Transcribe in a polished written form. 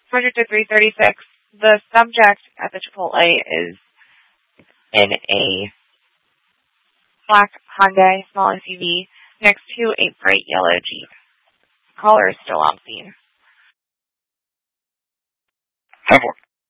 200 to 336. The subject at the Chipotle is in a black Hyundai small SUV next to a bright yellow Jeep. Caller is still on scene. 10-4.